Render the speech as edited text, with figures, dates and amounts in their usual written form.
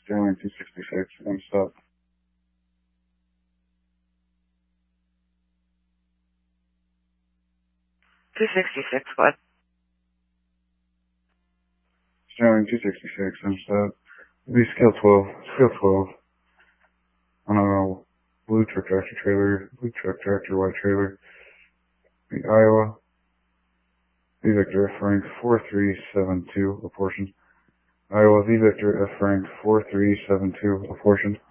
Sterling 266, I'm stop. What? Sterling 266, I'm stop. It'll be scale 12, scale 12. On a blue truck tractor, white trailer. The Iowa. V Victor F rank 4372, apportioned. Iowa V Victor F rank 4372, apportioned.